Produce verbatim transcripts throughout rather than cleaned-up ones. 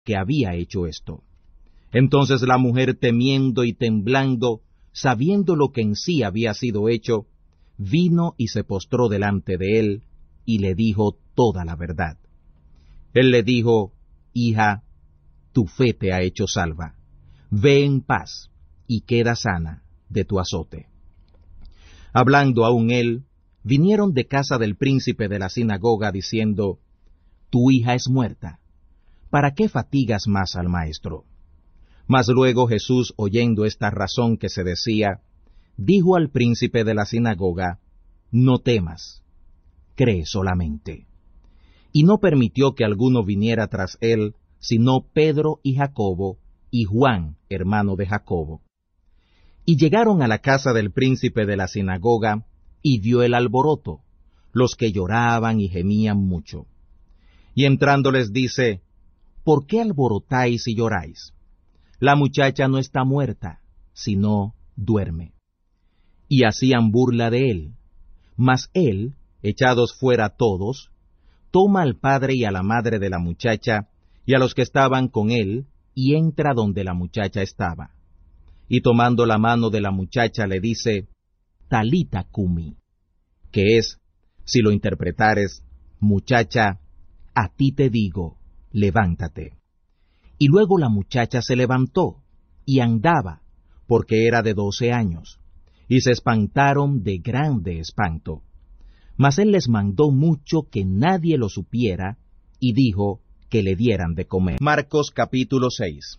que había hecho esto. Entonces la mujer, temiendo y temblando, sabiendo lo que en sí había sido hecho, vino y se postró delante de él, y le dijo toda la verdad. Él le dijo: Hija, tu fe te ha hecho salva. Ve en paz, y queda sana de tu azote. Hablando aún él, vinieron de casa del príncipe de la sinagoga, diciendo: Tu hija es muerta. ¿Para qué fatigas más al maestro? Mas luego Jesús, oyendo esta razón que se decía, dijo al príncipe de la sinagoga: No temas, cree solamente. Y no permitió que alguno viniera tras él, sino Pedro y Jacobo, y Juan, hermano de Jacobo. Y llegaron a la casa del príncipe de la sinagoga, y vio el alboroto, los que lloraban y gemían mucho. Y entrando les dice: ¿Por qué alborotáis y lloráis? La muchacha no está muerta, sino duerme. Y hacían burla de él. Mas él, echados fuera todos, toma al padre y a la madre de la muchacha, y a los que estaban con él, y entra donde la muchacha estaba. Y tomando la mano de la muchacha le dice: Talita cumi, que es, si lo interpretares, muchacha, a ti te digo, levántate. Y luego la muchacha se levantó, y andaba, porque era de doce años, y se espantaron de grande espanto. Mas él les mandó mucho que nadie lo supiera, y dijo que le dieran de comer. Marcos capítulo seis.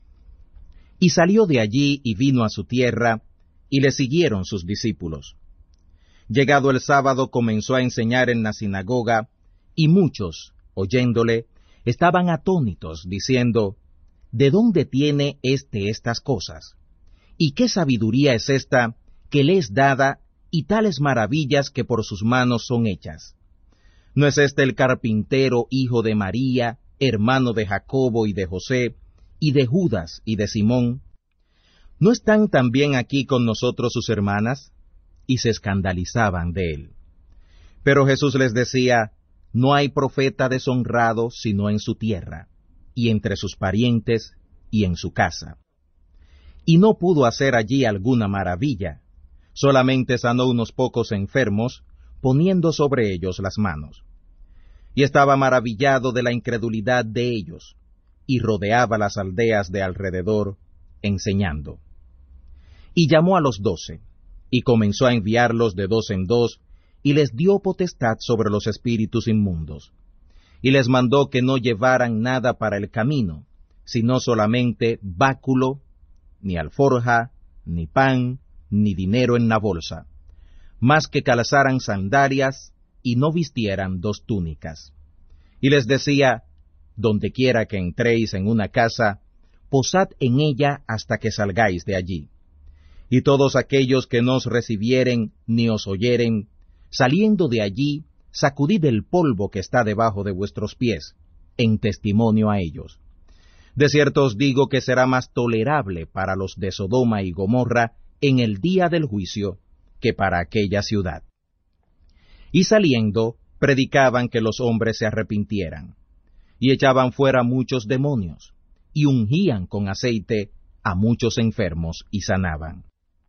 Y salió de allí y vino a su tierra, y le siguieron sus discípulos. Llegado el sábado comenzó a enseñar en la sinagoga, y muchos, oyéndole, estaban atónitos, diciendo: ¿De dónde tiene éste estas cosas? ¿Y qué sabiduría es esta que le es dada, y tales maravillas que por sus manos son hechas? ¿No es este el carpintero, hijo de María, hermano de Jacobo y de José, y de Judas y de Simón? ¿No están también aquí con nosotros sus hermanas? Y se escandalizaban de él. Pero Jesús les decía: No hay profeta deshonrado sino en su tierra, y entre sus parientes, y en su casa. Y no pudo hacer allí alguna maravilla, solamente sanó unos pocos enfermos, poniendo sobre ellos las manos. Y estaba maravillado de la incredulidad de ellos, y rodeaba las aldeas de alrededor, enseñando. Y llamó a los doce, y comenzó a enviarlos de dos en dos, y les dio potestad sobre los espíritus inmundos. Y les mandó que no llevaran nada para el camino, sino solamente báculo, ni alforja, ni pan, ni dinero en la bolsa, mas que calzaran sandalias, y no vistieran dos túnicas. Y les decía: Donde quiera que entréis en una casa, posad en ella hasta que salgáis de allí. Y todos aquellos que no os recibieren ni os oyeren, saliendo de allí, sacudid el polvo que está debajo de vuestros pies, en testimonio a ellos. De cierto os digo que será más tolerable para los de Sodoma y Gomorra en el día del juicio que para aquella ciudad. Y saliendo, predicaban que los hombres se arrepintieran, y echaban fuera muchos demonios, y ungían con aceite a muchos enfermos y sanaban.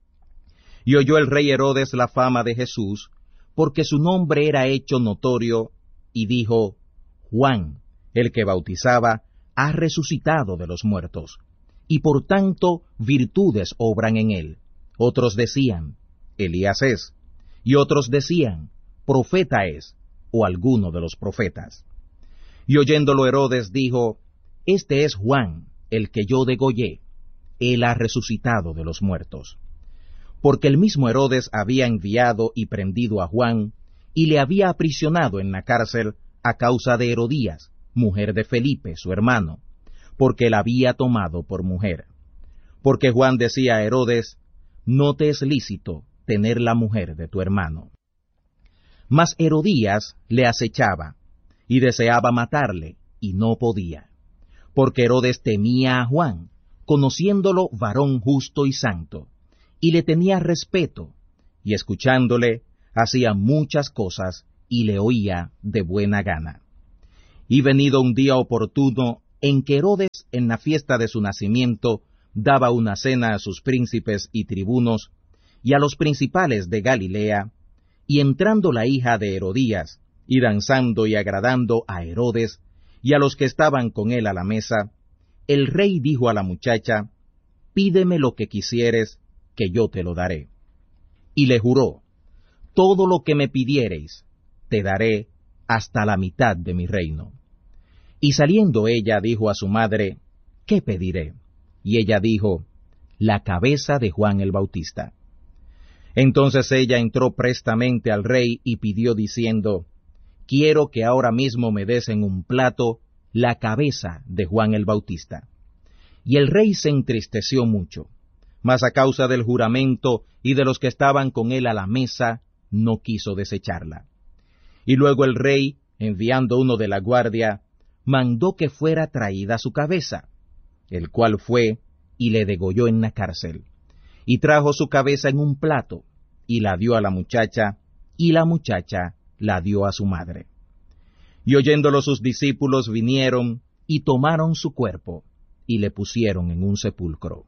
Y oyó el rey Herodes la fama de Jesús, porque su nombre era hecho notorio, y dijo: Juan, el que bautizaba, ha resucitado de los muertos, y por tanto virtudes obran en él. Otros decían: Elías es, y otros decían: Profeta es, o alguno de los profetas. Y oyéndolo Herodes dijo: Este es Juan, el que yo degollé, él ha resucitado de los muertos. Porque el mismo Herodes había enviado y prendido a Juan, y le había aprisionado en la cárcel a causa de Herodías, mujer de Felipe, su hermano, porque la había tomado por mujer. Porque Juan decía a Herodes: No te es lícito tener la mujer de tu hermano. Mas Herodías le acechaba, y deseaba matarle, y no podía, porque Herodes temía a Juan, conociéndolo varón justo y santo, y le tenía respeto, y escuchándole, hacía muchas cosas, y le oía de buena gana. Y venido un día oportuno, en que Herodes, en la fiesta de su nacimiento, daba una cena a sus príncipes y tribunos, y a los principales de Galilea, y entrando la hija de Herodías, y danzando y agradando a Herodes, y a los que estaban con él a la mesa, el rey dijo a la muchacha, «Pídeme lo que quisieres, que yo te lo daré». Y le juró, «Todo lo que me pidiereis, te daré hasta la mitad de mi reino». Y saliendo ella dijo a su madre, «¿Qué pediré?» Y ella dijo, «La cabeza de Juan el Bautista». Entonces ella entró prestamente al rey y pidió diciendo, «Quiero que ahora mismo me des en un plato la cabeza de Juan el Bautista». Y el rey se entristeció mucho, mas a causa del juramento y de los que estaban con él a la mesa, no quiso desecharla. Y luego el rey, enviando uno de la guardia, mandó que fuera traída su cabeza, el cual fue y le degolló en la cárcel, y trajo su cabeza en un plato, y la dio a la muchacha, y la muchacha la dio a su madre. Y oyéndolo sus discípulos vinieron, y tomaron su cuerpo, y le pusieron en un sepulcro.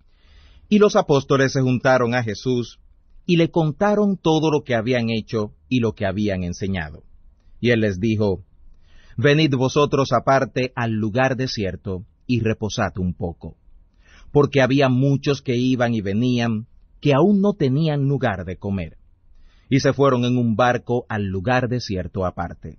Y los apóstoles se juntaron a Jesús, y le contaron todo lo que habían hecho y lo que habían enseñado. Y él les dijo, «Venid vosotros aparte al lugar desierto, y reposad un poco». Porque había muchos que iban y venían, que aún no tenían lugar de comer. Y se fueron en un barco al lugar desierto aparte.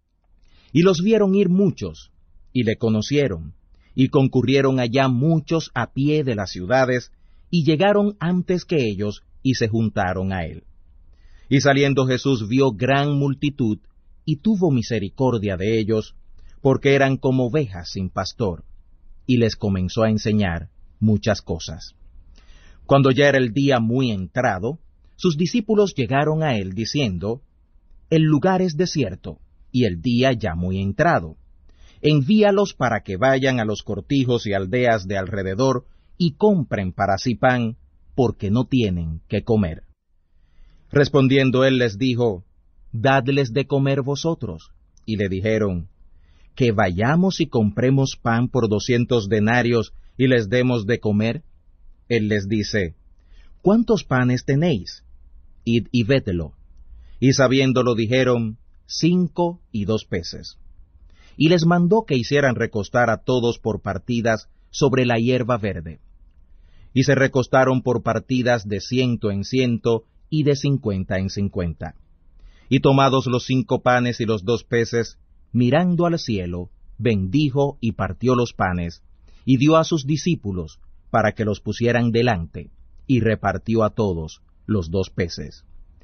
Y los vieron ir muchos, y le conocieron, y concurrieron allá muchos a pie de las ciudades, y llegaron antes que ellos, y se juntaron a él. Y saliendo Jesús vio gran multitud, y tuvo misericordia de ellos, porque eran como ovejas sin pastor, y les comenzó a enseñar muchas cosas. Cuando ya era el día muy entrado, sus discípulos llegaron a él diciendo, «El lugar es desierto, y el día ya muy entrado. Envíalos para que vayan a los cortijos y aldeas de alrededor y compren para sí pan, porque no tienen qué comer». Respondiendo él les dijo, «Dadles de comer vosotros». Y le dijeron, «¿Que vayamos y compremos pan por doscientos denarios y les demos de comer?» Él les dice, «¿Cuántos panes tenéis? Id y védelo». Y sabiéndolo dijeron, «Cinco y dos peces». Y les mandó que hicieran recostar a todos por partidas sobre la hierba verde. Y se recostaron por partidas de ciento en ciento y de cincuenta en cincuenta. Y tomados los cinco panes y los dos peces, mirando al cielo, bendijo y partió los panes, y dio a sus discípulos para que los pusieran delante, y repartió a todos los dos peces.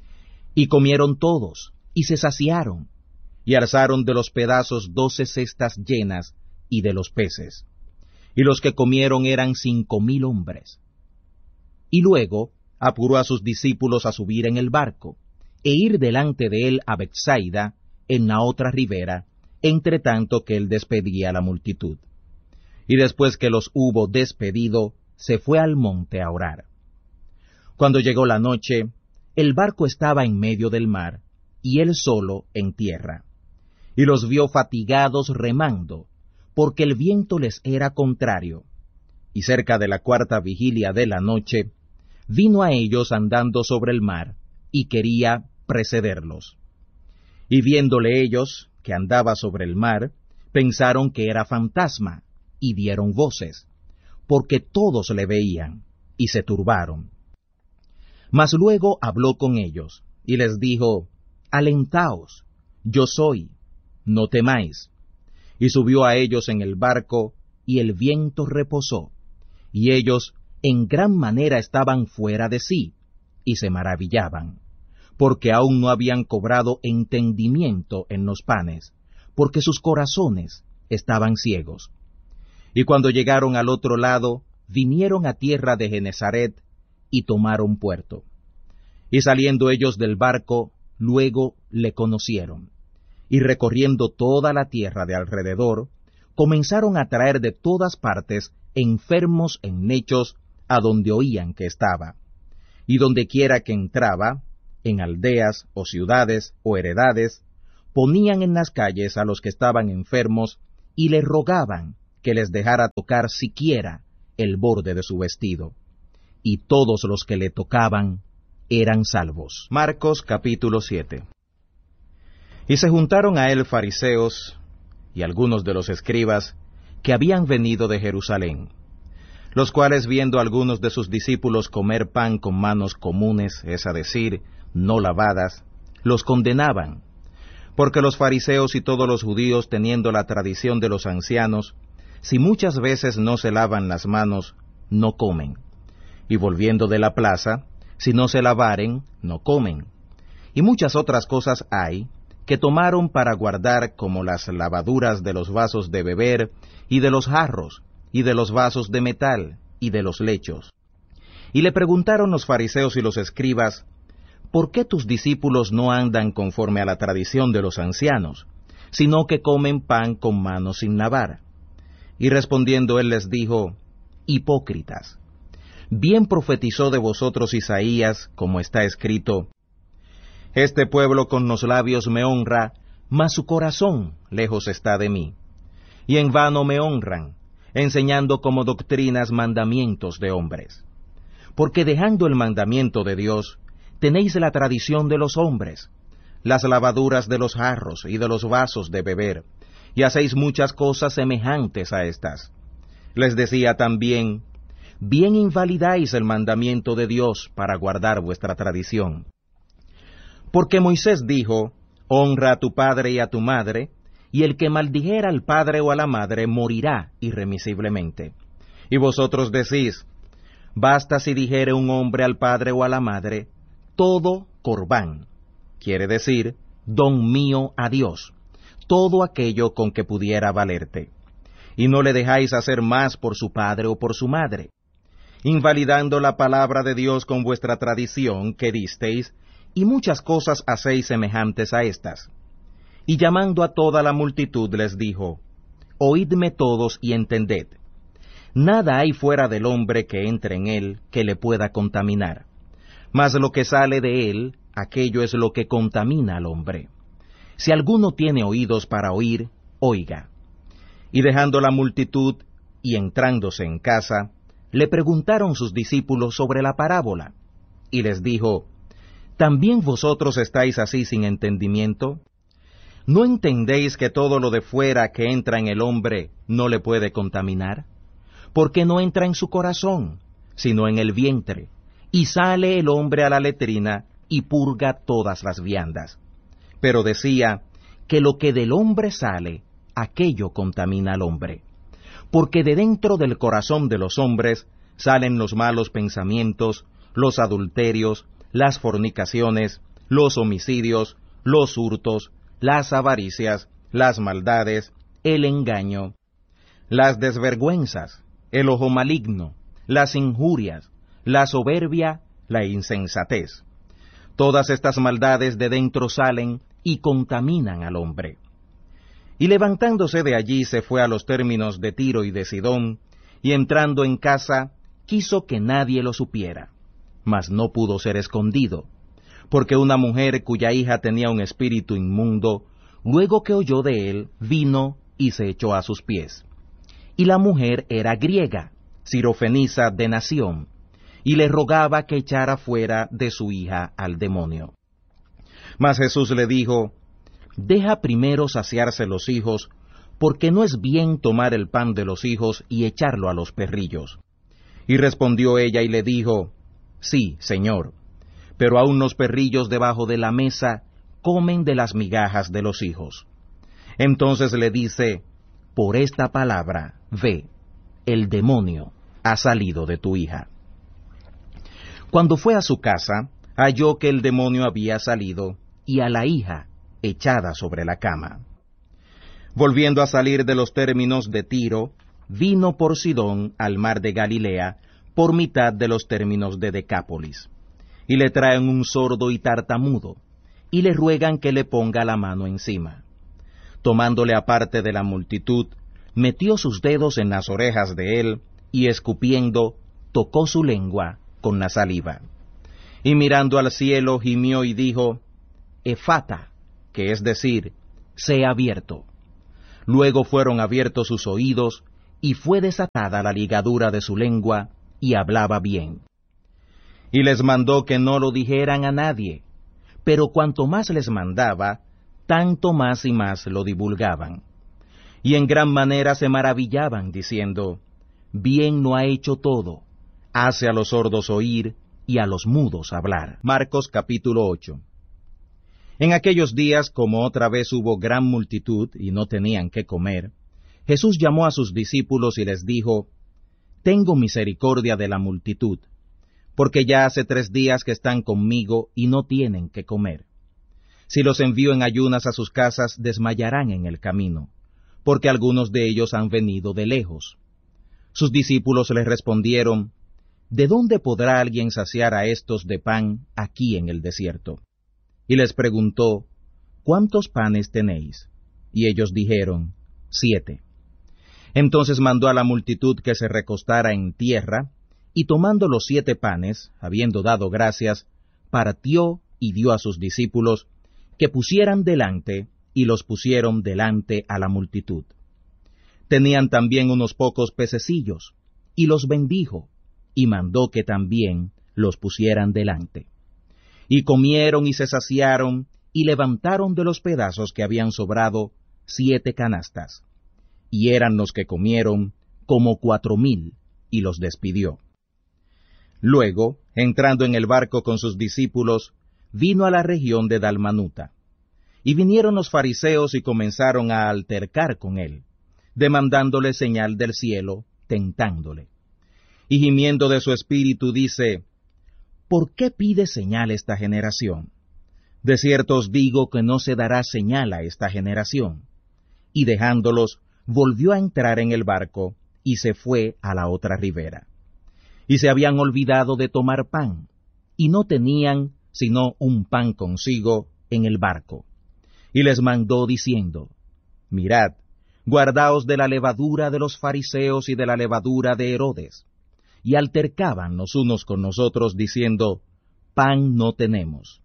Y comieron todos, y se saciaron, y alzaron de los pedazos doce cestas llenas, y de los peces. Y los que comieron eran cinco mil hombres. Y luego apuró a sus discípulos a subir en el barco, e ir delante de él a Betsaida, en la otra ribera, entre tanto que él despedía a la multitud. Y después que los hubo despedido, se fue al monte a orar. Cuando llegó la noche, el barco estaba en medio del mar, y él solo en tierra. Y los vio fatigados remando, porque el viento les era contrario. Y cerca de la cuarta vigilia de la noche, vino a ellos andando sobre el mar, y quería precederlos. Y viéndole ellos, que andaba sobre el mar, pensaron que era fantasma, y dieron voces, porque todos le veían, y se turbaron. Mas luego habló con ellos, y les dijo, «Alentaos, yo soy, no temáis». Y subió a ellos en el barco, y el viento reposó, y ellos en gran manera estaban fuera de sí, y se maravillaban, porque aún no habían cobrado entendimiento en los panes, porque sus corazones estaban ciegos. Y cuando llegaron al otro lado, vinieron a tierra de Genesaret, y tomaron puerto. Y saliendo ellos del barco, luego le conocieron, y recorriendo toda la tierra de alrededor, comenzaron a traer de todas partes enfermos en lechos a donde oían que estaba. Y donde quiera que entraba, en aldeas o ciudades o heredades, ponían en las calles a los que estaban enfermos, y le rogaban que les dejara tocar siquiera el borde de su vestido. Y todos los que le tocaban eran salvos. Marcos capítulo siete. Y se juntaron a él fariseos y algunos de los escribas que habían venido de Jerusalén, los cuales viendo a algunos de sus discípulos comer pan con manos comunes, es a decir, no lavadas, los condenaban, porque los fariseos y todos los judíos, teniendo la tradición de los ancianos, si muchas veces no se lavan las manos, no comen, y volviendo de la plaza, si no se lavaren, no comen. Y muchas otras cosas hay que tomaron para guardar, como las lavaduras de los vasos de beber, y de los jarros, y de los vasos de metal, y de los lechos. Y le preguntaron los fariseos y los escribas, ¿por qué tus discípulos no andan conforme a la tradición de los ancianos, sino que comen pan con manos sin lavar? Y respondiendo él les dijo, hipócritas, bien profetizó de vosotros Isaías, como está escrito, este pueblo con los labios me honra, mas su corazón lejos está de mí. Y en vano me honran, enseñando como doctrinas mandamientos de hombres. Porque dejando el mandamiento de Dios, tenéis la tradición de los hombres, las lavaduras de los jarros y de los vasos de beber, y hacéis muchas cosas semejantes a estas. Les decía también, bien invalidáis el mandamiento de Dios para guardar vuestra tradición. Porque Moisés dijo, honra a tu padre y a tu madre, y el que maldijera al padre o a la madre morirá irremisiblemente. Y vosotros decís, basta si dijere un hombre al padre o a la madre, todo corbán, quiere decir, don mío a Dios, todo aquello con que pudiera valerte. Y no le dejáis hacer más por su padre o por su madre, invalidando la palabra de Dios con vuestra tradición que disteis, y muchas cosas hacéis semejantes a estas. Y llamando a toda la multitud les dijo, oídme todos y entended. Nada hay fuera del hombre que entre en él que le pueda contaminar, mas lo que sale de él, aquello es lo que contamina al hombre. Si alguno tiene oídos para oír, oiga. Y dejando la multitud y entrándose en casa, le preguntaron sus discípulos sobre la parábola, y les dijo, ¿también vosotros estáis así sin entendimiento? ¿No entendéis que todo lo de fuera que entra en el hombre no le puede contaminar? Porque no entra en su corazón, sino en el vientre, y sale el hombre a la letrina y purga todas las viandas. Pero decía que lo que del hombre sale, aquello contamina al hombre. Porque de dentro del corazón de los hombres salen los malos pensamientos, los adulterios, las fornicaciones, los homicidios, los hurtos, las avaricias, las maldades, el engaño, las desvergüenzas, el ojo maligno, las injurias, la soberbia, la insensatez. Todas estas maldades de dentro salen y contaminan al hombre. Y levantándose de allí se fue a los términos de Tiro y de Sidón, y entrando en casa, quiso que nadie lo supiera. Mas no pudo ser escondido, porque una mujer cuya hija tenía un espíritu inmundo, luego que oyó de él, vino y se echó a sus pies. Y la mujer era griega, sirofenisa de nación, y le rogaba que echara fuera de su hija al demonio. Mas Jesús le dijo, deja primero saciarse los hijos, porque no es bien tomar el pan de los hijos y echarlo a los perrillos. Y respondió ella y le dijo, sí, Señor, pero aun los perrillos debajo de la mesa comen de las migajas de los hijos. Entonces le dice, por esta palabra, ve, el demonio ha salido de tu hija. Cuando fue a su casa, halló que el demonio había salido, y a la hija echada sobre la cama. Volviendo a salir de los términos de Tiro, vino por Sidón al mar de Galilea, por mitad de los términos de Decápolis. Y le traen un sordo y tartamudo, y le ruegan que le ponga la mano encima. Tomándole aparte de la multitud, metió sus dedos en las orejas de él, y escupiendo, tocó su lengua con la saliva. Y mirando al cielo gimió y dijo, Efata, que es decir, sea abierto. Luego fueron abiertos sus oídos, y fue desatada la ligadura de su lengua, y hablaba bien. Y les mandó que no lo dijeran a nadie, pero cuanto más les mandaba, tanto más y más lo divulgaban. Y en gran manera se maravillaban, diciendo, bien no ha hecho todo, hace a los sordos oír y a los mudos hablar. Marcos capítulo ocho. En aquellos días, como otra vez hubo gran multitud y no tenían qué comer, Jesús llamó a sus discípulos y les dijo, tengo misericordia de la multitud, porque ya hace tres días que están conmigo y no tienen qué comer. Si los envío en ayunas a sus casas, desmayarán en el camino, porque algunos de ellos han venido de lejos. Sus discípulos les respondieron, ¿de dónde podrá alguien saciar a estos de pan aquí en el desierto? Y les preguntó, ¿cuántos panes tenéis? Y ellos dijeron, siete. Entonces mandó a la multitud que se recostara en tierra, y tomando los siete panes, habiendo dado gracias, partió y dio a sus discípulos que pusieran delante, y los pusieron delante a la multitud. Tenían también unos pocos pececillos, y los bendijo, y mandó que también los pusieran delante. Y comieron y se saciaron, y levantaron de los pedazos que habían sobrado siete canastas. Y eran los que comieron como cuatro mil, y los despidió. Luego, entrando en el barco con sus discípulos, vino a la región de Dalmanuta. Y vinieron los fariseos y comenzaron a altercar con él, demandándole señal del cielo, tentándole. Y gimiendo de su espíritu dice, ¿por qué pide señal esta generación? De cierto os digo que no se dará señal a esta generación. Y dejándolos, volvió a entrar en el barco, y se fue a la otra ribera. Y se habían olvidado de tomar pan, y no tenían sino un pan consigo en el barco. Y les mandó diciendo, mirad, guardaos de la levadura de los fariseos y de la levadura de Herodes. Y altercaban los unos con nosotros, diciendo, pan no tenemos.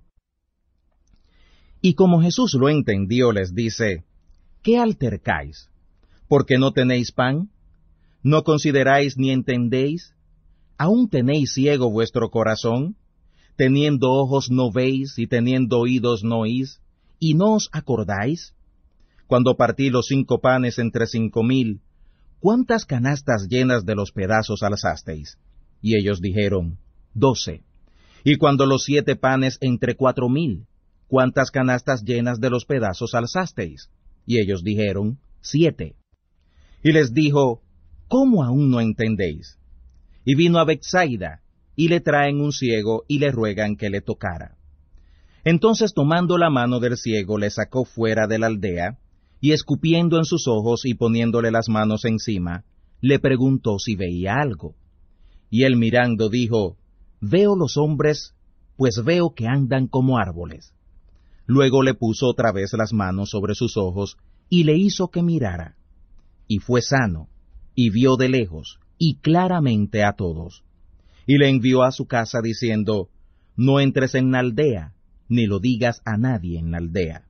Y como Jesús lo entendió, les dice, ¿qué altercáis? ¿Porque no tenéis pan? ¿No consideráis ni entendéis? ¿Aún tenéis ciego vuestro corazón? Teniendo ojos no veis, y teniendo oídos no oís, ¿y no os acordáis? Cuando partí los cinco panes entre cinco mil, ¿cuántas canastas llenas de los pedazos alzasteis? Y ellos dijeron, doce. Y cuando los siete panes entre cuatro mil, ¿cuántas canastas llenas de los pedazos alzasteis? Y ellos dijeron, siete. Y les dijo, ¿cómo aún no entendéis? Y vino a Betsaida, y le traen un ciego, y le ruegan que le tocara. Entonces tomando la mano del ciego, le sacó fuera de la aldea, y escupiendo en sus ojos y poniéndole las manos encima, le preguntó si veía algo. Y él mirando dijo, veo los hombres, pues veo que andan como árboles. Luego le puso otra vez las manos sobre sus ojos, y le hizo que mirara. Y fue sano, y vio de lejos, y claramente a todos. Y le envió a su casa diciendo, no entres en la aldea, ni lo digas a nadie en la aldea.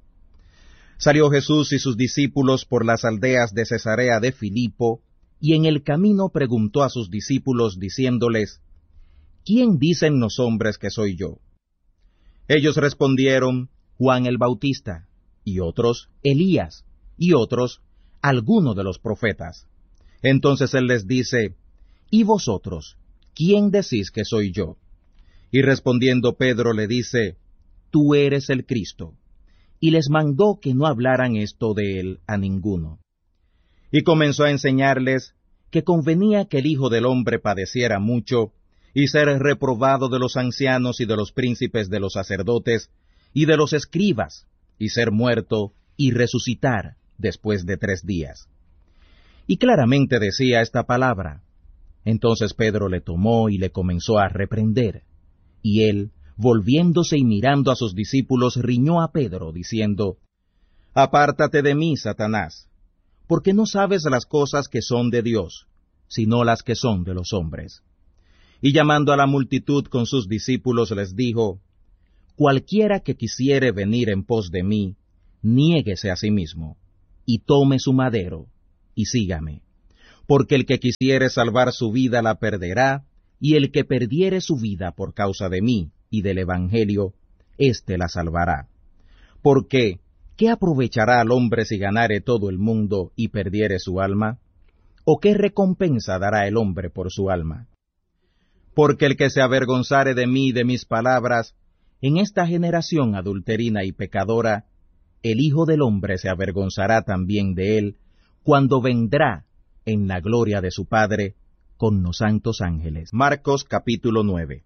Salió Jesús y sus discípulos por las aldeas de Cesarea de Filipo, y en el camino preguntó a sus discípulos, diciéndoles, ¿quién dicen los hombres que soy yo? Ellos respondieron, Juan el Bautista, y otros, Elías, y otros, alguno de los profetas. Entonces él les dice, ¿y vosotros, quién decís que soy yo? Y respondiendo Pedro le dice, tú eres el Cristo. Y les mandó que no hablaran esto de él a ninguno. Y comenzó a enseñarles que convenía que el Hijo del Hombre padeciera mucho, y ser reprobado de los ancianos y de los príncipes de los sacerdotes, y de los escribas, y ser muerto, y resucitar después de tres días. Y claramente decía esta palabra. Entonces Pedro le tomó y le comenzó a reprender. Y él, volviéndose y mirando a sus discípulos, riñó a Pedro, diciendo, apártate de mí, Satanás, porque no sabes las cosas que son de Dios, sino las que son de los hombres. Y llamando a la multitud con sus discípulos, les dijo, cualquiera que quisiere venir en pos de mí, niéguese a sí mismo, y tome su madero, y sígame. Porque el que quisiere salvar su vida la perderá, y el que perdiere su vida por causa de mí y del Evangelio, éste la salvará. Porque, ¿qué aprovechará al hombre si ganare todo el mundo y perdiere su alma? ¿O qué recompensa dará el hombre por su alma? Porque el que se avergonzare de mí y de mis palabras, en esta generación adulterina y pecadora, el Hijo del Hombre se avergonzará también de él, cuando vendrá en la gloria de su Padre con los santos ángeles. Marcos capítulo nueve.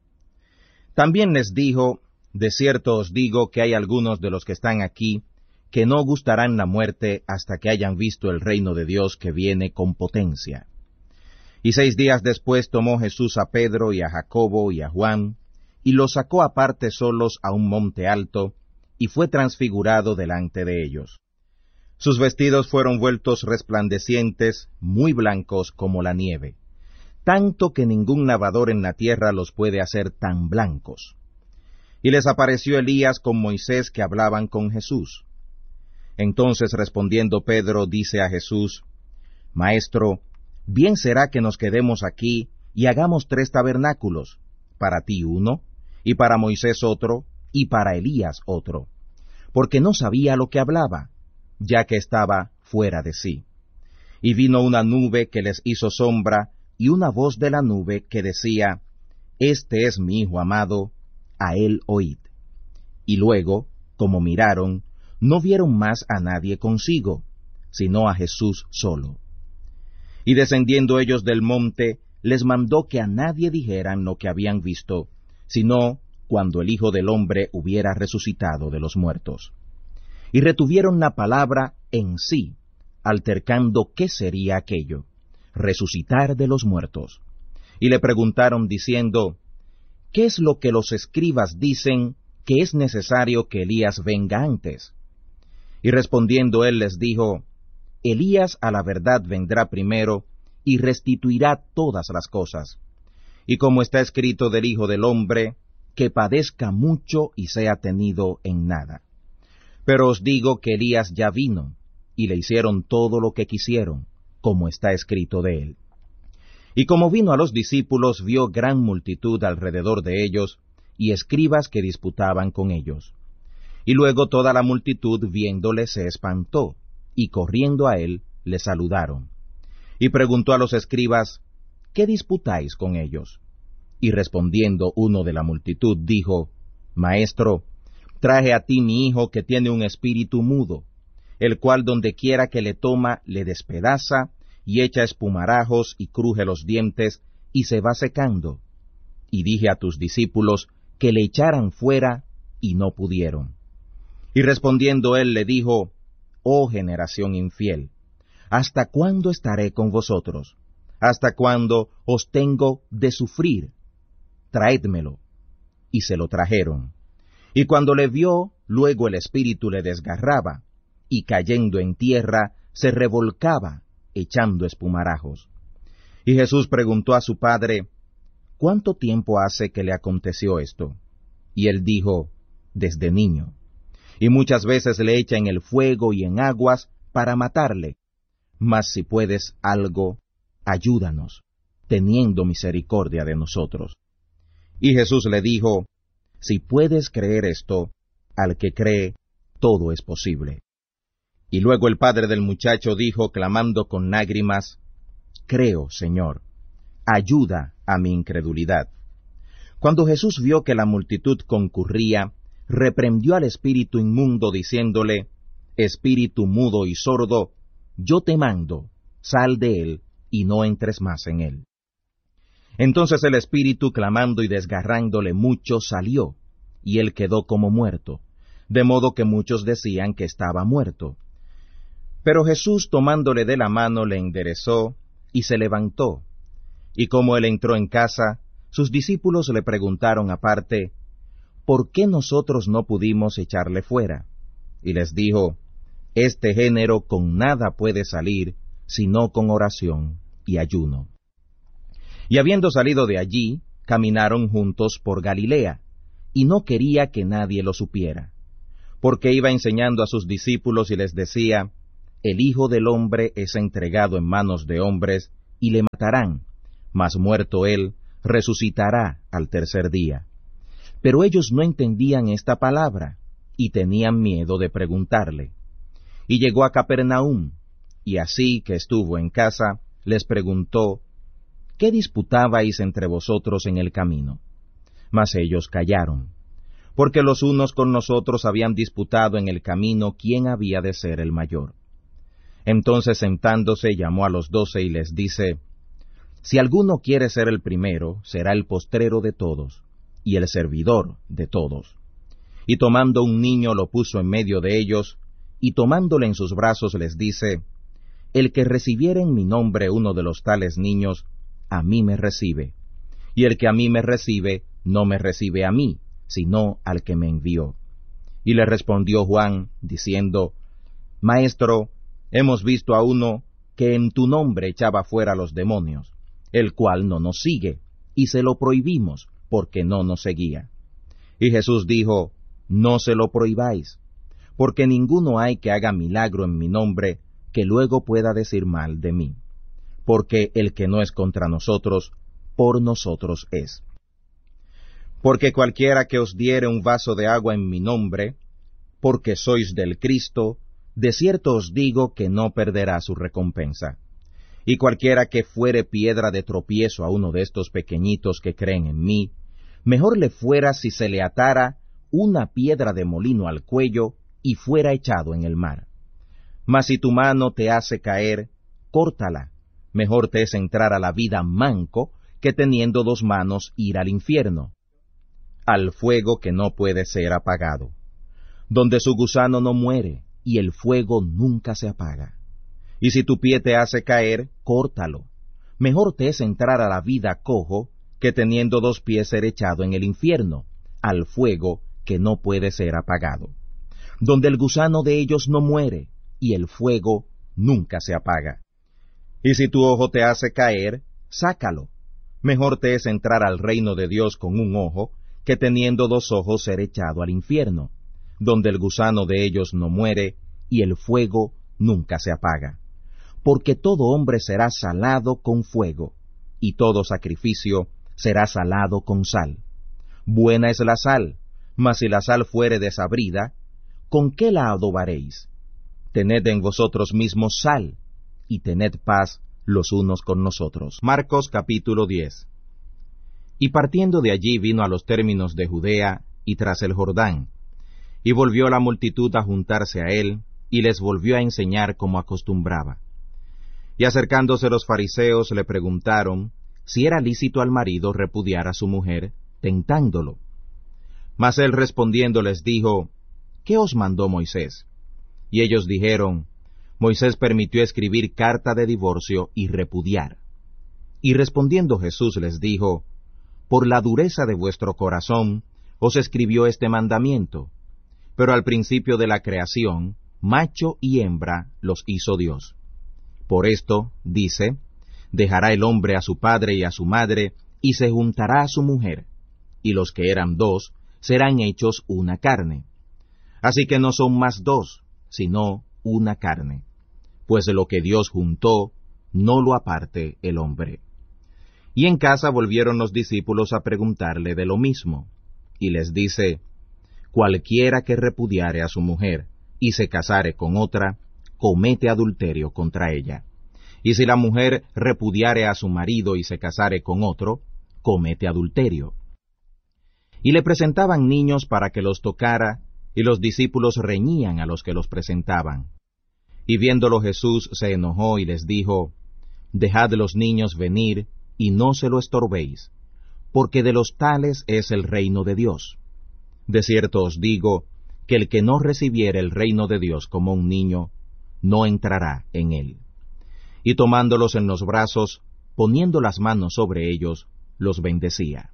También les dijo, de cierto os digo que hay algunos de los que están aquí, que no gustarán la muerte hasta que hayan visto el reino de Dios que viene con potencia. Y seis días después tomó Jesús a Pedro y a Jacobo y a Juan, y los sacó aparte solos a un monte alto, y fue transfigurado delante de ellos. Sus vestidos fueron vueltos resplandecientes, muy blancos como la nieve, tanto que ningún lavador en la tierra los puede hacer tan blancos. Y les apareció Elías con Moisés que hablaban con Jesús. Entonces respondiendo Pedro dice a Jesús, Maestro, bien será que nos quedemos aquí y hagamos tres tabernáculos, para ti uno, y para Moisés otro, y para Elías otro, porque no sabía lo que hablaba, ya que estaba fuera de sí. Y vino una nube que les hizo sombra, y una voz de la nube que decía, Este es mi Hijo amado, a él oíd. Y luego, como miraron, no vieron más a nadie consigo, sino a Jesús solo. Y descendiendo ellos del monte, les mandó que a nadie dijeran lo que habían visto, sino cuando el Hijo del Hombre hubiera resucitado de los muertos. Y retuvieron la palabra en sí, altercando qué sería aquello, resucitar de los muertos. Y le preguntaron diciendo, ¿qué es lo que los escribas dicen que es necesario que Elías venga antes? Y respondiendo él les dijo, Elías a la verdad vendrá primero, y restituirá todas las cosas. Y como está escrito del Hijo del Hombre, que padezca mucho y sea tenido en nada. Pero os digo que Elías ya vino, y le hicieron todo lo que quisieron, como está escrito de él. Y como vino a los discípulos, vio gran multitud alrededor de ellos, y escribas que disputaban con ellos. Y luego toda la multitud viéndole se espantó, y corriendo a él, le saludaron. Y preguntó a los escribas, ¿qué disputáis con ellos? Y respondiendo uno de la multitud, dijo, Maestro, traje a ti mi hijo que tiene un espíritu mudo, el cual donde quiera que le toma, le despedaza, y echa espumarajos y cruje los dientes, y se va secando. Y dije a tus discípulos que le echaran fuera, y no pudieron. Y respondiendo él le dijo, Oh generación infiel, ¿hasta cuándo estaré con vosotros? ¿Hasta cuándo os tengo de sufrir? Traédmelo. Y se lo trajeron. Y cuando le vio, luego el espíritu le desgarraba, y cayendo en tierra, se revolcaba, echando espumarajos. Y Jesús preguntó a su padre, ¿cuánto tiempo hace que le aconteció esto? Y él dijo, desde niño. Y muchas veces le echa en el fuego y en aguas para matarle. Mas si puedes algo, ayúdanos, teniendo misericordia de nosotros. Y Jesús le dijo, si puedes creer esto, al que cree, todo es posible. Y luego el padre del muchacho dijo, clamando con lágrimas, Creo, Señor, ayuda a mi incredulidad. Cuando Jesús vio que la multitud concurría, reprendió al espíritu inmundo, diciéndole, Espíritu mudo y sordo, yo te mando, sal de él, y no entres más en él. Entonces el espíritu, clamando y desgarrándole mucho, salió, y él quedó como muerto, de modo que muchos decían que estaba muerto. Pero Jesús, tomándole de la mano, le enderezó, y se levantó. Y como él entró en casa, sus discípulos le preguntaron aparte, ¿por qué nosotros no pudimos echarle fuera? Y les dijo, Este género con nada puede salir, sino con oración y ayuno. Y habiendo salido de allí, caminaron juntos por Galilea, y no quería que nadie lo supiera, porque iba enseñando a sus discípulos y les decía, el Hijo del Hombre es entregado en manos de hombres, y le matarán, mas muerto él, resucitará al tercer día. Pero ellos no entendían esta palabra, y tenían miedo de preguntarle. Y llegó a Capernaum, y así que estuvo en casa, les preguntó, ¿qué disputabais entre vosotros en el camino? Mas ellos callaron, porque los unos con nosotros habían disputado en el camino quién había de ser el mayor. Entonces sentándose llamó a los doce y les dice, si alguno quiere ser el primero, será el postrero de todos, y el servidor de todos. Y tomando un niño lo puso en medio de ellos, y tomándole en sus brazos les dice, el que recibiere en mi nombre uno de los tales niños, a mí me recibe, y el que a mí me recibe, no me recibe a mí, sino al que me envió. Y le respondió Juan, diciendo, Maestro, hemos visto a uno que en tu nombre echaba fuera los demonios, el cual no nos sigue, y se lo prohibimos, porque no nos seguía. Y Jesús dijo, no se lo prohibáis, porque ninguno hay que haga milagro en mi nombre, que luego pueda decir mal de mí. Porque el que no es contra nosotros, por nosotros es. Porque cualquiera que os diere un vaso de agua en mi nombre, porque sois del Cristo, de cierto os digo que no perderá su recompensa. Y cualquiera que fuere piedra de tropiezo a uno de estos pequeñitos que creen en mí, mejor le fuera si se le atara una piedra de molino al cuello y fuera echado en el mar. Mas si tu mano te hace caer, córtala. Mejor te es entrar a la vida manco que teniendo dos manos ir al infierno, al fuego que no puede ser apagado, donde su gusano no muere y el fuego nunca se apaga. Y si tu pie te hace caer, córtalo. Mejor te es entrar a la vida cojo que teniendo dos pies ser echado en el infierno, al fuego que no puede ser apagado, donde el gusano de ellos no muere y el fuego nunca se apaga. Y si tu ojo te hace caer, sácalo. Mejor te es entrar al reino de Dios con un ojo, que teniendo dos ojos ser echado al infierno, donde el gusano de ellos no muere, y el fuego nunca se apaga. Porque todo hombre será salado con fuego, y todo sacrificio será salado con sal. Buena es la sal, mas si la sal fuere desabrida, ¿con qué la adobaréis? Tened en vosotros mismos sal, y tened paz los unos con nosotros. Marcos capítulo diez. Y partiendo de allí vino a los términos de Judea y tras el Jordán, y volvió la multitud a juntarse a él, y les volvió a enseñar como acostumbraba. Y acercándose los fariseos le preguntaron si era lícito al marido repudiar a su mujer, tentándolo. Mas él respondiendo les dijo, ¿qué os mandó Moisés? Y ellos dijeron, Moisés permitió escribir carta de divorcio y repudiar. Y respondiendo Jesús les dijo, por la dureza de vuestro corazón os escribió este mandamiento, pero al principio de la creación, macho y hembra los hizo Dios. Por esto, dice, dejará el hombre a su padre y a su madre, y se juntará a su mujer, y los que eran dos serán hechos una carne. Así que no son más dos, sino una carne. Pues lo que Dios juntó, no lo aparte el hombre. Y en casa volvieron los discípulos a preguntarle de lo mismo, y les dice, cualquiera que repudiare a su mujer, y se casare con otra, comete adulterio contra ella. Y si la mujer repudiare a su marido y se casare con otro, comete adulterio. Y le presentaban niños para que los tocara, y los discípulos reñían a los que los presentaban. Y viéndolo Jesús se enojó y les dijo, dejad los niños venir, y no se lo estorbéis, porque de los tales es el reino de Dios. De cierto os digo, que el que no recibiere el reino de Dios como un niño, no entrará en él. Y tomándolos en los brazos, poniendo las manos sobre ellos, los bendecía.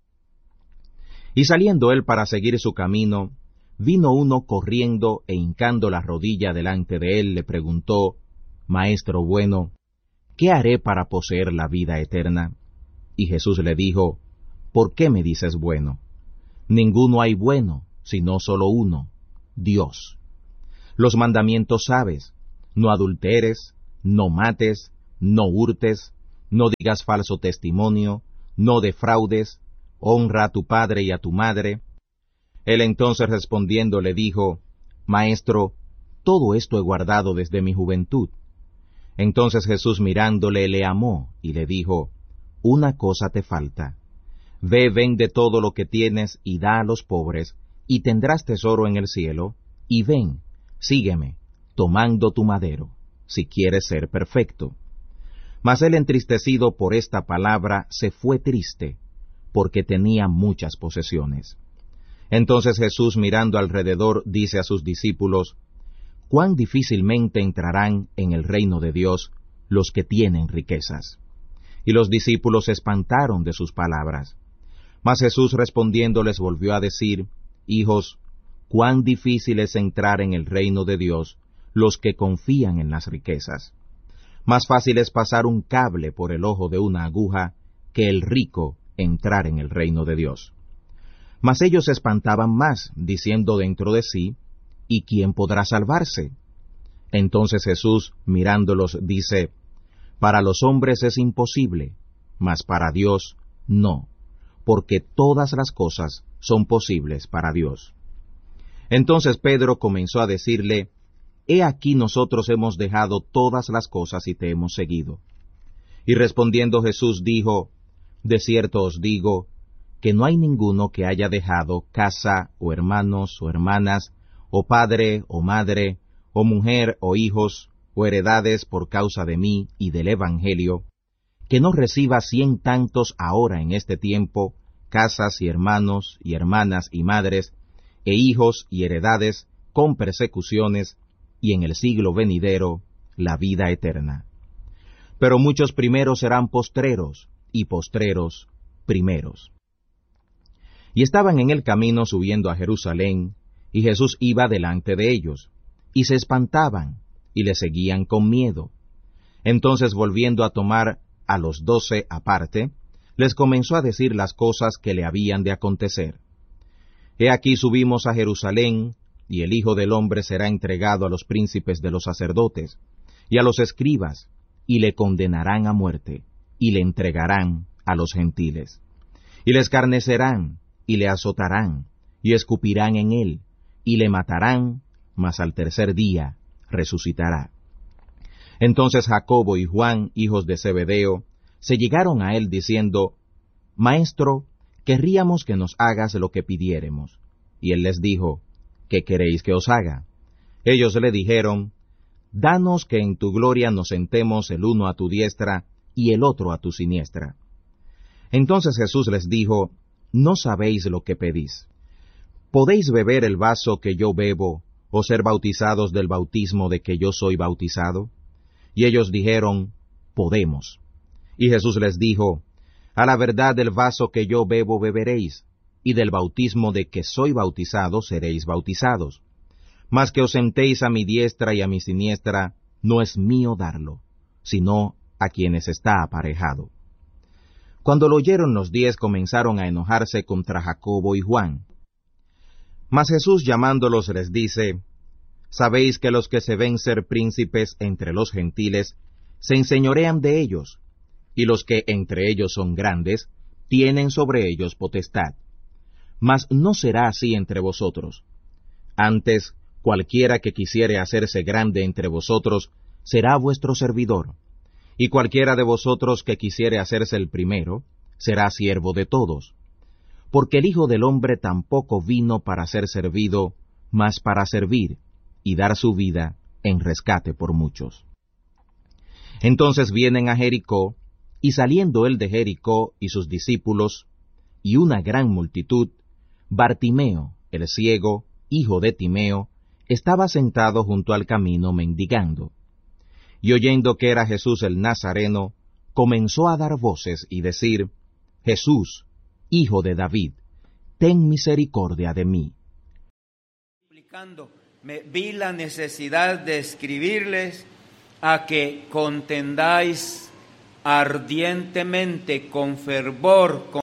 Y saliendo él para seguir su camino, vino uno corriendo e hincando la rodilla delante de él, le preguntó, Maestro bueno, ¿qué haré para poseer la vida eterna? Y Jesús le dijo, ¿por qué me dices bueno? Ninguno hay bueno, sino solo uno, Dios. Los mandamientos sabes, no adulteres, no mates, no hurtes, no digas falso testimonio, no defraudes, honra a tu padre y a tu madre. Él entonces respondiendo le dijo, Maestro, todo esto he guardado desde mi juventud. Entonces Jesús mirándole le amó y le dijo, Una cosa te falta. Ve, vende todo lo que tienes y da a los pobres, y tendrás tesoro en el cielo, y ven, sígueme, tomando tu madero, si quieres ser perfecto. Mas él entristecido por esta palabra se fue triste, porque tenía muchas posesiones. Entonces Jesús mirando alrededor dice a sus discípulos, cuán difícilmente entrarán en el reino de Dios los que tienen riquezas. Y los discípulos se espantaron de sus palabras. Mas Jesús respondiendo les volvió a decir, Hijos, cuán difícil es entrar en el reino de Dios los que confían en las riquezas. Más fácil es pasar un cable por el ojo de una aguja que el rico entrar en el reino de Dios. Mas ellos se espantaban más, diciendo dentro de sí, ¿y quién podrá salvarse? Entonces Jesús, mirándolos, dice, Para los hombres es imposible, mas para Dios no, porque todas las cosas son posibles para Dios. Entonces Pedro comenzó a decirle, He aquí nosotros hemos dejado todas las cosas y te hemos seguido. Y respondiendo Jesús dijo, De cierto os digo, que no hay ninguno que haya dejado casa, o hermanos, o hermanas, o padre, o madre, o mujer, o hijos, o heredades por causa de mí y del Evangelio, que no reciba cien tantos ahora en este tiempo, casas y hermanos, y hermanas, y madres, e hijos y heredades, con persecuciones, y en el siglo venidero, la vida eterna. Pero muchos primeros serán postreros, y postreros primeros. Y estaban en el camino subiendo a Jerusalén, y Jesús iba delante de ellos, y se espantaban, y le seguían con miedo. Entonces volviendo a tomar a los doce aparte, les comenzó a decir las cosas que le habían de acontecer. He aquí subimos a Jerusalén, y el Hijo del Hombre será entregado a los príncipes de los sacerdotes, y a los escribas, y le condenarán a muerte, y le entregarán a los gentiles. Y le escarnecerán, y le azotarán, y escupirán en él, y le matarán, mas al tercer día resucitará. Entonces Jacobo y Juan, hijos de Zebedeo, se llegaron a él diciendo, Maestro, querríamos que nos hagas lo que pidiéremos. Y él les dijo, ¿qué queréis que os haga? Ellos le dijeron, Danos que en tu gloria nos sentemos el uno a tu diestra y el otro a tu siniestra. Entonces Jesús les dijo, No sabéis lo que pedís. ¿Podéis beber el vaso que yo bebo, o ser bautizados del bautismo de que yo soy bautizado? Y ellos dijeron, Podemos. Y Jesús les dijo, A la verdad del vaso que yo bebo beberéis, y del bautismo de que soy bautizado seréis bautizados. Mas que os sentéis a mi diestra y a mi siniestra, no es mío darlo, sino a quienes está aparejado. Cuando lo oyeron los diez comenzaron a enojarse contra Jacobo y Juan. Mas Jesús llamándolos les dice, Sabéis que los que se ven ser príncipes entre los gentiles, se enseñorean de ellos, y los que entre ellos son grandes, tienen sobre ellos potestad. Mas no será así entre vosotros. Antes, cualquiera que quisiere hacerse grande entre vosotros, será vuestro servidor, y cualquiera de vosotros que quisiere hacerse el primero, será siervo de todos. Porque el Hijo del Hombre tampoco vino para ser servido, mas para servir, y dar su vida en rescate por muchos. Entonces vienen a Jericó, y saliendo él de Jericó y sus discípulos, y una gran multitud, Bartimeo, el ciego, hijo de Timeo, estaba sentado junto al camino mendigando. Y oyendo que era Jesús el Nazareno, comenzó a dar voces y decir, Jesús, Hijo de David, ten misericordia de mí. Me vi la necesidad de escribirles a que contendáis ardientemente con fervor con